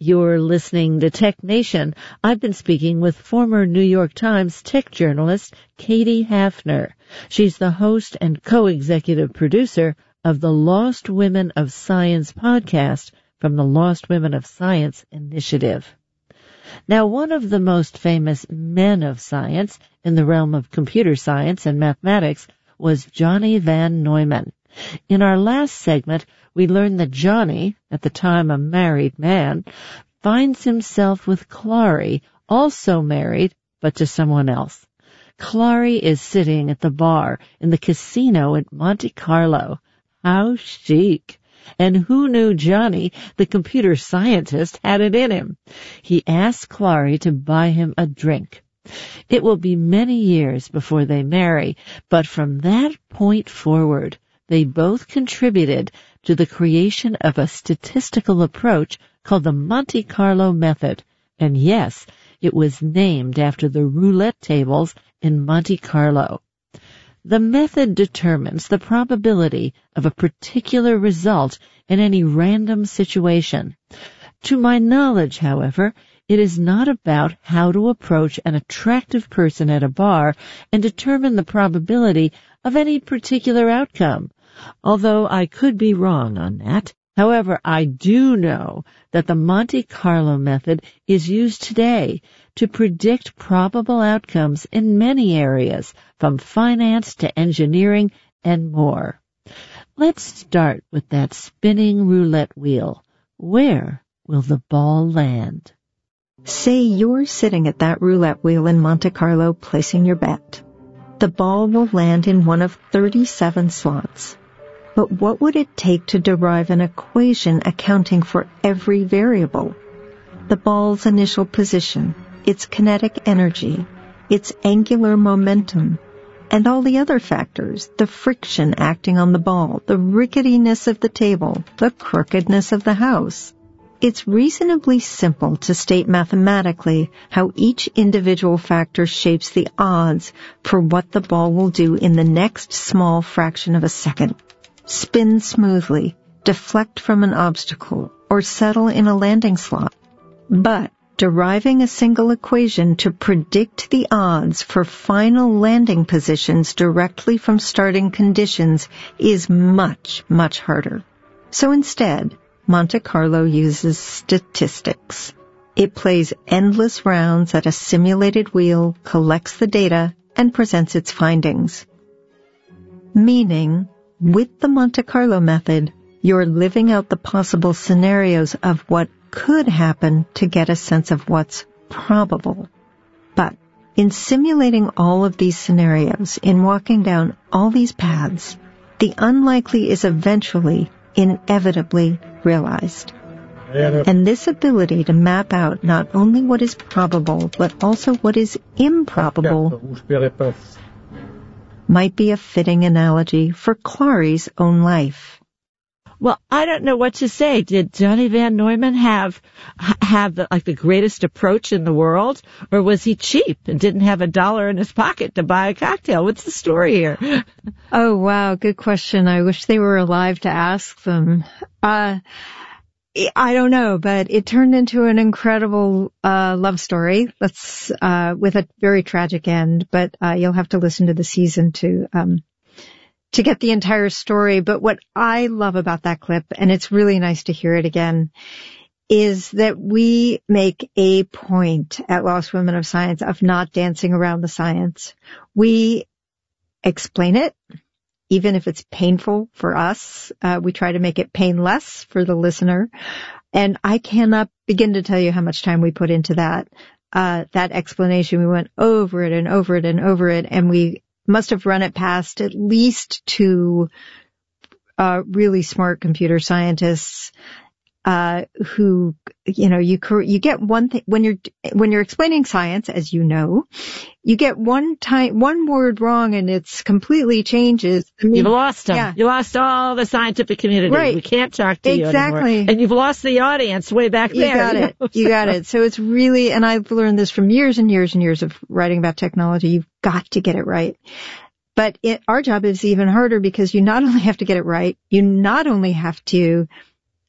You're listening to Tech Nation. I've been speaking with former New York Times tech journalist Katie Hafner. She's the host and co-executive producer of the Lost Women of Science podcast from the Lost Women of Science Initiative. Now, one of the most famous men of science in the realm of computer science and mathematics was Johnny Van Neumann. In our last segment, we learned that Johnny, at the time a married man, finds himself with Clary, also married, but to someone else. Clary is sitting at the bar in the casino at Monte Carlo. How chic! And who knew Johnny, the computer scientist, had it in him? He asked Clary to buy him a drink. It will be many years before they marry, but from that point forward, they both contributed to the creation of a statistical approach called the Monte Carlo method. And yes, it was named after the roulette tables in Monte Carlo. The method determines the probability of a particular result in any random situation. To my knowledge, however, it is not about how to approach an attractive person at a bar and determine the probability of any particular outcome, although I could be wrong on that. However, I do know that the Monte Carlo method is used today to predict probable outcomes in many areas, from finance to engineering and more. Let's start with that spinning roulette wheel. Where will the ball land? Say you're sitting at that roulette wheel in Monte Carlo placing your bet. The ball will land in one of 37 slots. But what would it take to derive an equation accounting for every variable? The ball's initial position, its kinetic energy, its angular momentum, and all the other factors, the friction acting on the ball, the ricketiness of the table, the crookedness of the house. It's reasonably simple to state mathematically how each individual factor shapes the odds for what the ball will do in the next small fraction of a second. Spin smoothly, deflect from an obstacle, or settle in a landing slot. But deriving a single equation to predict the odds for final landing positions directly from starting conditions is much, much harder. So instead, Monte Carlo uses statistics. It plays endless rounds at a simulated wheel, collects the data, and presents its findings. Meaning, with the Monte Carlo method, you're living out the possible scenarios of what could happen to get a sense of what's probable. But in simulating all of these scenarios, in walking down all these paths, the unlikely is eventually, inevitably realized. And this ability to map out not only what is probable, but also what is improbable might be a fitting analogy for Clary's own life. Well, I don't know what to say. Did Johnny Van Neumann have the greatest approach in the world, or was he cheap and didn't have $1 in his pocket to buy a cocktail? What's the story here? Oh, wow. Good question. I wish they were alive to ask them. I don't know, but it turned into an incredible love story. With a very tragic end. But you'll have to listen to the season to get the entire story. But what I love about that clip, and it's really nice to hear it again, is that we make a point at Lost Women of Science of not dancing around the science. We explain it. Even if it's painful for us, we try to make it painless for the listener. And I cannot begin to tell you how much time we put into that explanation. We went over it and over it and over it, and we must have run it past at least two really smart computer scientists who, you get one thing when you're explaining science, as you know, you get one word wrong and it's completely changes. You've lost them. Yeah. You lost all the scientific community. Right. We can't talk to you exactly. anymore. And you've lost the audience way back there. You got it. You got it. So it's really, and I've learned this from years and years and years of writing about technology. You've got to get it right. But our job is even harder because you not only have to get it right, you not only have to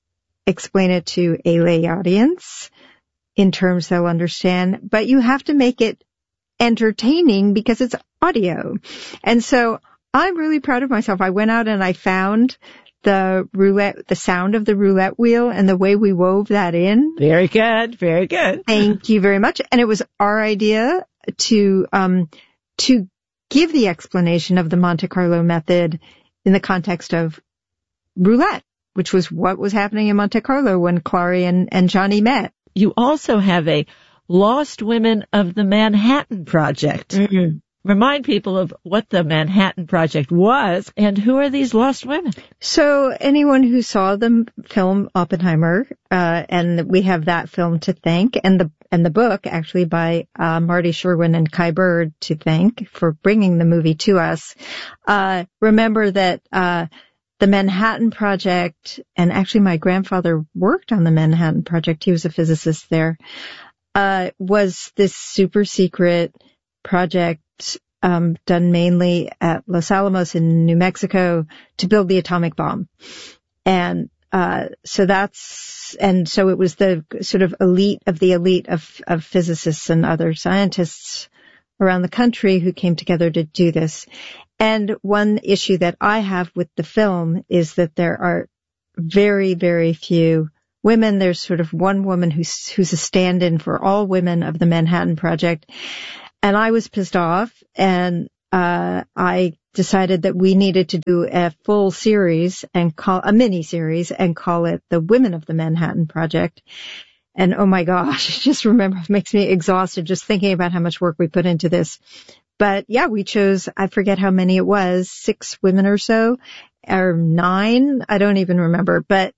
explain it to a lay audience in terms they'll understand, but you have to make it entertaining because it's audio. And so I'm really proud of myself. I went out and I found the sound of the roulette wheel and the way we wove that in. Very good. Very good. Thank you very much. And it was our idea to give the explanation of the Monte Carlo method in the context of roulette, which was what was happening in Monte Carlo when Clary and Johnny met. You also have a Lost Women of the Manhattan Project. Mm-hmm. Remind people of what the Manhattan Project was and who are these lost women? So anyone who saw the film Oppenheimer, and we have that film to thank, and the book actually by Marty Sherwin and Kai Bird to thank for bringing the movie to us. Remember that the Manhattan Project, and actually my grandfather worked on the Manhattan Project. He was a physicist there. Was this super secret project done mainly at Los Alamos in New Mexico to build the atomic bomb. And so it was the sort of elite of physicists and other scientists around the country who came together to do this. And one issue that I have with the film is that there are very, very few women. There's sort of one woman who's a stand-in for all women of the Manhattan Project. And I was pissed off, and I decided that we needed to do a full series and a mini series and call it The Women of the Manhattan Project. And oh my gosh, just remember, it makes me exhausted just thinking about how much work we put into this. But yeah, we chose, I forget how many it was, 6 women or so, or 9, I don't even remember. But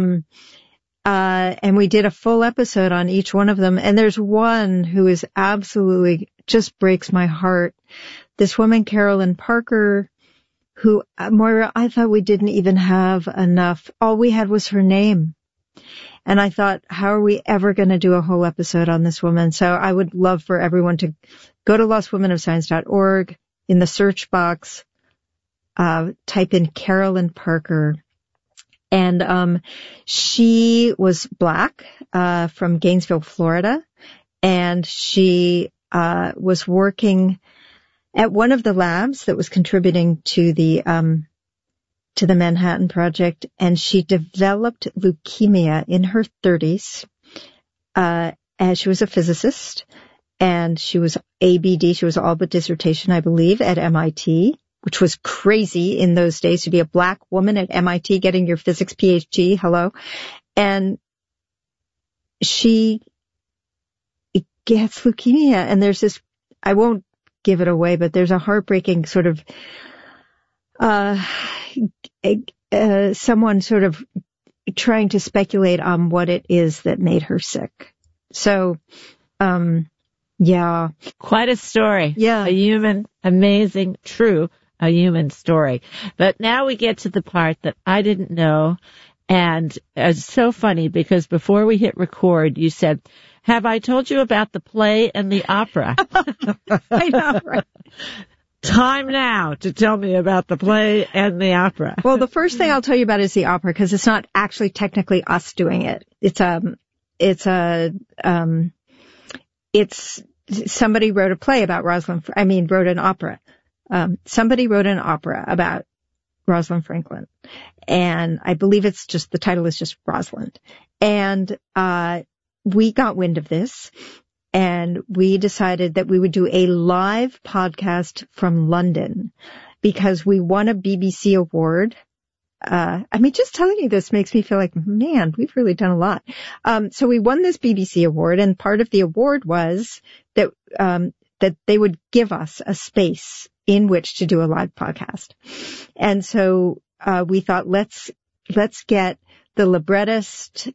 and we did a full episode on each one of them. And there's one who is absolutely just breaks my heart. This woman, Carolyn Parker, who, Moira, I thought we didn't even have enough. All we had was her name. And I thought, how are we ever going to do a whole episode on this woman? So I would love for everyone to go to lostwomenofscience.org. In the search box, type in Carolyn Parker. And she was Black, from Gainesville, Florida. And she was working at one of the labs that was contributing to the Manhattan Project, and she developed leukemia in her 30s. As she was a physicist, and she was ABD, she was all but dissertation, I believe, at MIT, which was crazy in those days to be a Black woman at MIT getting your physics PhD. Hello. And she gets leukemia, and there's this, I won't give it away, but there's a heartbreaking sort of, someone sort of trying to speculate on what it is that made her sick. So, yeah. Quite a story. Yeah. A human, amazing, true, a human story. But now we get to the part that I didn't know. And it's so funny because before we hit record, you said, have I told you about the play and the opera? I know, right? Time now to tell me about the play and the opera. Well, the first thing I'll tell you about is the opera, because it's not actually technically us doing it. It's somebody wrote a play about wrote an opera. Somebody wrote an opera about Rosalind Franklin. And I believe the title is just Rosalind. And, we got wind of this, and we decided that we would do a live podcast from London because we won a BBC award. Just telling you this makes me feel like, man, we've really done a lot. So we won this BBC award, and part of the award was that they would give us a space in which to do a live podcast. And so, we thought, let's get the librettist,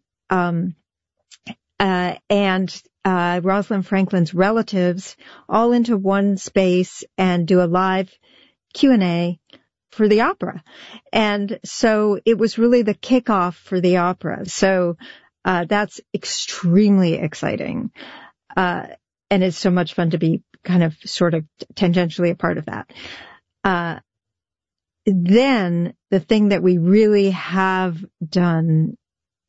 and Rosalind Franklin's relatives all into one space and do a live Q&A for the opera. And so it was really the kickoff for the opera. So that's extremely exciting. And it's so much fun to be kind of sort of tangentially a part of that. Then the thing that we really have done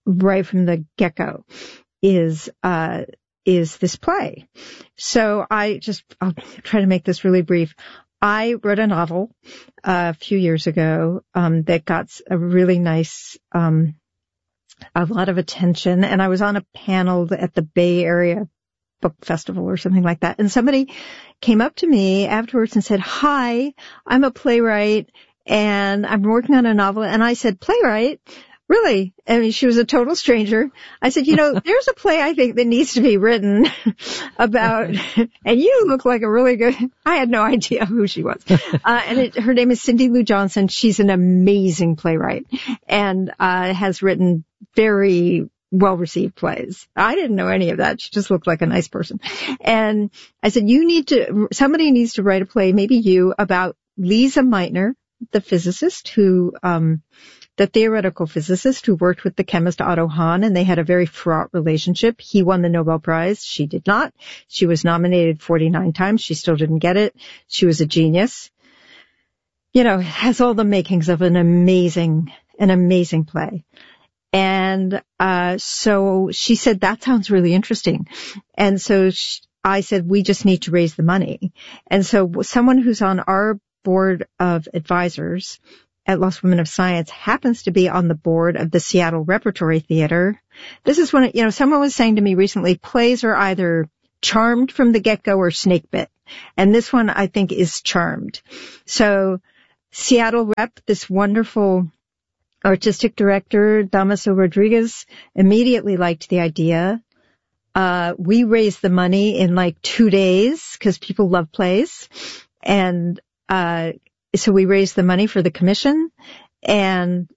right from the get-go is this play. So I'll try to make this really brief. I wrote a novel a few years ago that got a really nice, a lot of attention, and I was on a panel at the Bay Area Book Festival or something like that, and somebody came up to me afterwards and said, "Hi, I'm a playwright and I'm working on a novel." And I said, "Playwright? Really?" I mean, she was a total stranger. I said, there's a play I think that needs to be written about, and you look like a really good, I had no idea who she was. Her name is Cindy Lou Johnson. She's an amazing playwright and, has written very well-received plays. I didn't know any of that. She just looked like a nice person. And I said, somebody needs to write a play, maybe you, about Lisa Meitner, the physicist the theoretical physicist who worked with the chemist Otto Hahn, and they had a very fraught relationship. He won the Nobel Prize. She did not. She was nominated 49 times. She still didn't get it. She was a genius. Has all the makings of an amazing play. And so she said, that sounds really interesting. And so I said, we just need to raise the money. And so someone who's on our board of advisors at Lost Women of Science happens to be on the board of the Seattle Repertory Theater. This is when, someone was saying to me recently, plays are either charmed from the get-go or snake bit. And this one, I think, is charmed. So Seattle Rep, this wonderful artistic director, Damaso Rodriguez, immediately liked the idea. We raised the money in like 2 days because people love plays. And, so we raised the money for the commission and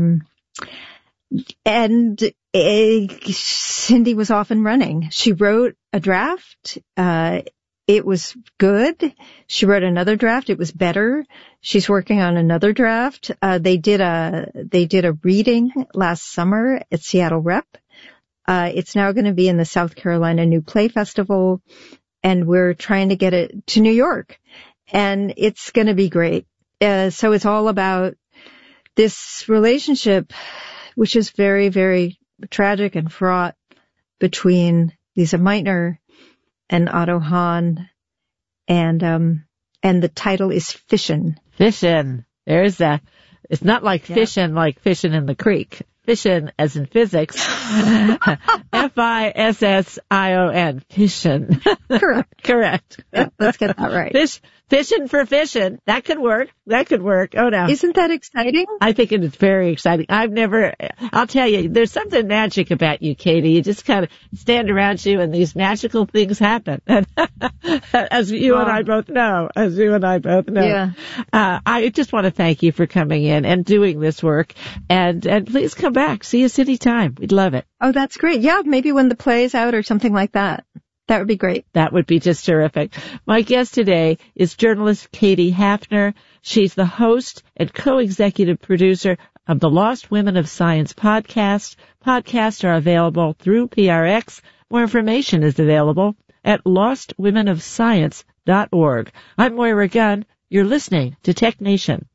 Cindy was off and running. She wrote a draft. It was good. She wrote another draft. It was better. She's working on another draft. They did a reading last summer at Seattle Rep. It's now going to be in the South Carolina New Play Festival, and we're trying to get it to New York. And it's going to be great. So it's all about this relationship, which is very, very tragic and fraught, between Lisa Meitner and Otto Hahn. And the title is Fishin'. Fishin'. There's that. It's not like fishin', like fishing in the creek. Fission, as in physics. Fission. Fission. Correct. Yeah, let's get that right. Fission for fission. That could work. Oh, no. Isn't that exciting? I think it is very exciting. I'll tell you, there's something magic about you, Katie. You just kind of stand around you and these magical things happen. As you and I both know. Yeah. I just want to thank you for coming in and doing this work. And please come back. See us anytime. We'd love it. Oh, that's great. Yeah, maybe when the play's out or something like that. That would be great. That would be just terrific. My guest today is journalist Katie Hafner. She's the host and co-executive producer of the Lost Women of Science podcast. Podcasts are available through PRX. More information is available at lostwomenofscience.org. I'm Moira Gunn. You're listening to Tech Nation.